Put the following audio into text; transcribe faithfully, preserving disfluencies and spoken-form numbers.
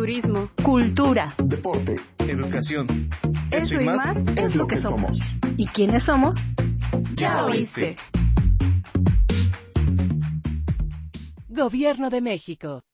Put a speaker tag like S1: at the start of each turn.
S1: turismo,
S2: cultura,
S3: deporte,
S4: educación.
S1: Eso, Eso y más, más
S3: es lo que somos.
S2: ¿Y quiénes somos?
S1: Ya oíste.
S5: Gobierno de México.